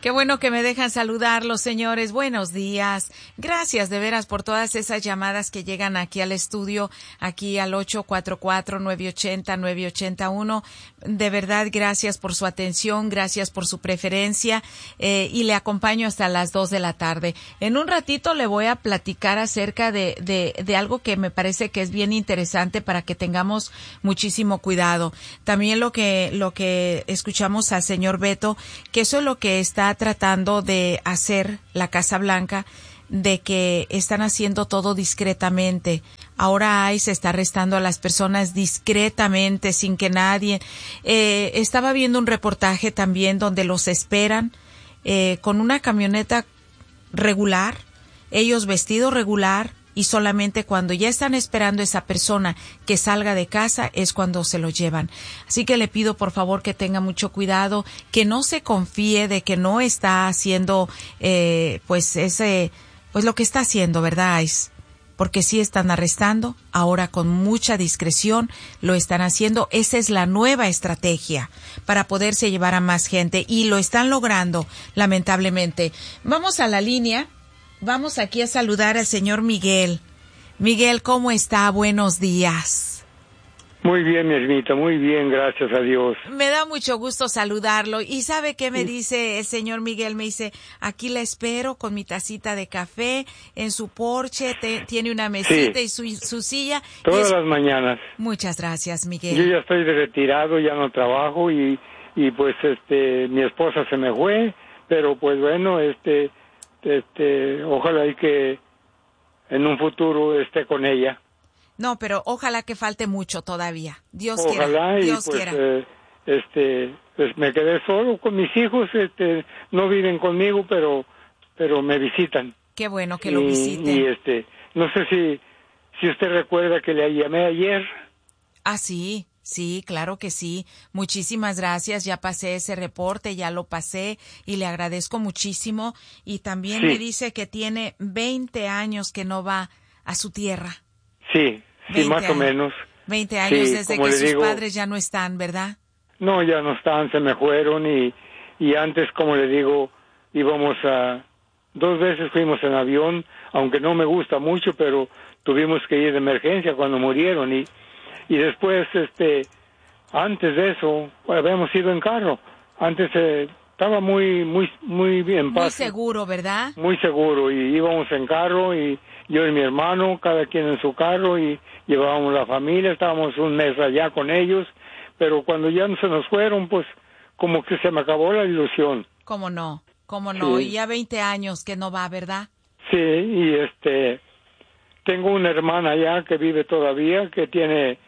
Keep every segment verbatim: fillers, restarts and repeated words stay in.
Qué bueno que me dejan saludarlos, señores. Buenos días. Gracias de veras por todas esas llamadas que llegan aquí al estudio, aquí al ocho cuatro cuatro, nueve ocho cero, nueve ocho uno. De verdad, gracias por su atención, gracias por su preferencia, eh, y le acompaño hasta las dos de la tarde. En un ratito le voy a platicar acerca de, de, de algo que me parece que es bien interesante para que tengamos muchísimo cuidado. También lo que, lo que escuchamos al señor Beto, que eso es lo que está tratando de hacer la Casa Blanca, de que están haciendo todo discretamente. Ahora I C E está arrestando a las personas discretamente, sin que nadie... Eh, estaba viendo un reportaje también donde los esperan eh, con una camioneta regular, ellos vestidos regular, y solamente cuando ya están esperando a esa persona que salga de casa es cuando se lo llevan. Así que le pido por favor que tenga mucho cuidado, que no se confíe de que no está haciendo eh, pues ese pues lo que está haciendo, ¿verdad, I C E? Porque sí están arrestando, ahora con mucha discreción lo están haciendo. Esa es la nueva estrategia para poderse llevar a más gente y lo están logrando, lamentablemente. Vamos a la línea. Vamos aquí a saludar al señor Miguel. Miguel, ¿cómo está? Buenos días. Muy bien, mi hermita, muy bien, gracias a Dios. Me da mucho gusto saludarlo. ¿Y sabe qué me dice el señor Miguel? Me dice, aquí la espero con mi tacita de café, en su porche, te, tiene una mesita, sí, y su, su silla. Todas es... las mañanas. Muchas gracias, Miguel. Yo ya estoy de retirado, ya no trabajo y, y pues este, mi esposa se me fue, pero pues bueno, este... Este, ojalá y que en un futuro esté con ella. No, pero ojalá que falte mucho todavía. Dios ojalá quiera. y Dios pues, quiera. Eh, este, pues me quedé solo con mis hijos. Este, no viven conmigo, pero, pero me visitan. Qué bueno que y, lo visiten. Y este, no sé si, si usted recuerda que le llamé ayer. Ah, sí. Sí, claro que sí. Muchísimas gracias. Ya pasé ese reporte, ya lo pasé y le agradezco muchísimo. Y también sí. Me dice que tiene veinte años que no va a su tierra. Sí, sí, más años. o menos. veinte años sí, desde que sus digo, padres ya no están, ¿verdad? No, ya no están, se me fueron y, y antes, como le digo, íbamos a... Dos veces fuimos en avión, aunque no me gusta mucho, pero tuvimos que ir de emergencia cuando murieron y... Y después, este, antes de eso, habíamos ido en carro. Antes eh, estaba muy, muy, muy bien. Muy seguro, ¿verdad? Muy seguro. Y íbamos en carro y yo y mi hermano, cada quien en su carro y llevábamos la familia. Estábamos un mes allá con ellos. Pero cuando ya se nos fueron, pues como que se me acabó la ilusión. ¿Cómo no? ¿Cómo no? Sí. Y ya veinte años que no va, ¿verdad? Sí, y este, tengo una hermana allá que vive todavía, que tiene...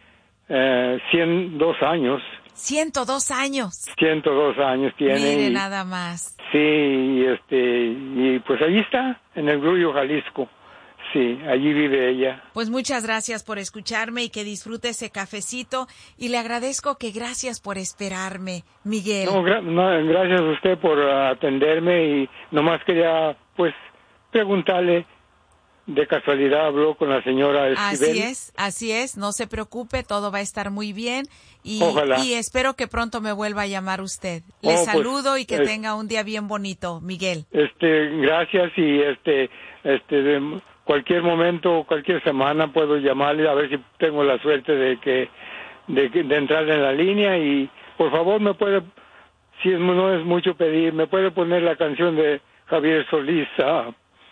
Eh, ciento dos años. ciento dos años. ciento dos años tiene. Mire, y, nada más. Sí, y este, y pues allí está, en el Grullo, Jalisco. Sí, allí vive ella. Pues muchas gracias por escucharme y que disfrute ese cafecito. Y le agradezco que gracias por esperarme, Miguel. No, gra- no gracias a usted por uh, atenderme y nomás quería, pues, preguntarle. De casualidad habló con la señora Esquivel. Así es, así es, no se preocupe, todo va a estar muy bien y, Ojalá. y espero que pronto me vuelva a llamar usted. Le oh, saludo pues, y que es, tenga un día bien bonito, Miguel. Este, gracias y este, este, de cualquier momento, cualquier semana puedo llamarle a ver si tengo la suerte de que, de, de entrar en la línea y por favor me puede, si no es mucho pedir, me puede poner la canción de Javier Solís. Ah,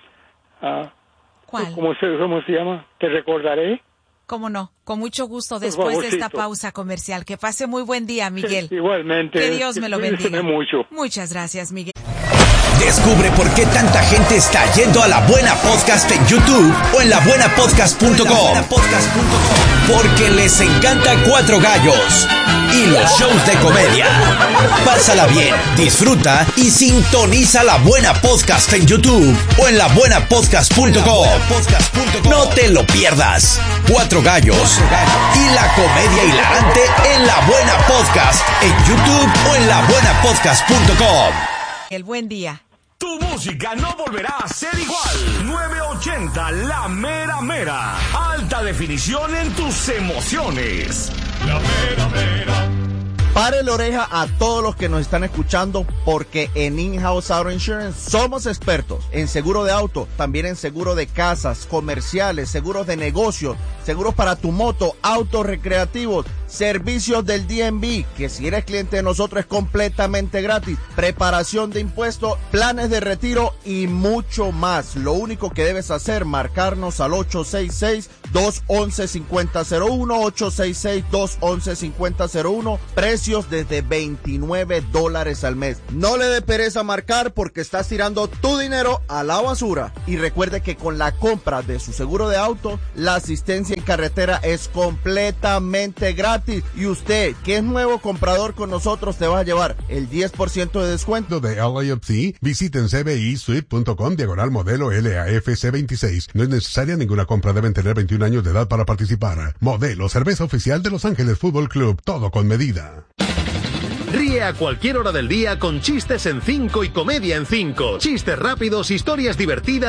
ah, ¿Cuál? ¿Cómo se, ¿Cómo se llama? ¿Te recordaré? ¿Cómo no? Con mucho gusto después de esta pausa comercial. Que pase muy buen día, Miguel. Igualmente. Que Dios me lo bendiga. Mucho. Muchas gracias, Miguel. Descubre por qué tanta gente está yendo a La Buena Podcast en YouTube o en la buena podcast punto com. Porque les encanta Cuatro Gallos y los shows de comedia. Pásala bien, disfruta y sintoniza La Buena Podcast en YouTube o en la buena podcast punto com. No te lo pierdas. Cuatro Gallos y la comedia hilarante en La Buena Podcast en YouTube o en la buena podcast punto com. El buen día. Tu música no volverá a ser igual. nueve ochenta La Mera Mera. Alta definición en tus emociones. La Mera Mera. Pare la oreja a todos los que nos están escuchando, porque en In-House Auto Insurance somos expertos en seguro de auto, también en seguro de casas, comerciales, seguros de negocios, seguros para tu moto, autos recreativos, servicios del D M V, que si eres cliente de nosotros es completamente gratis, preparación de impuestos, planes de retiro y mucho más. Lo único que debes hacer, marcarnos al ocho seis seis, dos once, cincuenta cero uno, ocho seis seis, dos once, cincuenta cero uno, precios desde veintinueve dólares al mes. No le dé pereza marcar, porque estás tirando tu dinero a la basura. Y recuerde que con la compra de su seguro de auto, la asistencia en carretera es completamente gratis. Y usted, que es nuevo comprador con nosotros, te va a llevar el diez por ciento de descuento de L A F C. Visiten c b i suite punto com diagonal modelo L A F C veintiséis. No es necesaria ninguna compra, deben tener veintiún años de edad para participar. Modelo, cerveza oficial de Los Ángeles Fútbol Club, todo con medida. Ríe a cualquier hora del día con Chistes en cinco y Comedia en cinco. Chistes rápidos, historias divertidas